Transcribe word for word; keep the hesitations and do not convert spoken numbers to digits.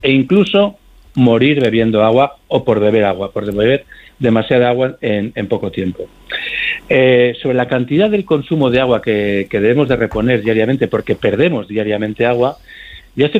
e incluso morir bebiendo agua o por beber agua, por beber demasiada agua en, en poco tiempo. Eh, sobre la cantidad del consumo de agua que, que debemos de reponer diariamente, porque perdemos diariamente agua,